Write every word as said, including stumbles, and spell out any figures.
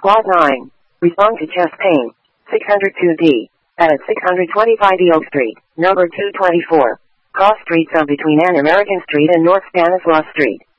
Plot nine. Respond to chest pain. six hundred two D. At six hundred twenty-five E Oak Street, number two twenty-four. Cross streets are between An American Street and North Stanislaus Street.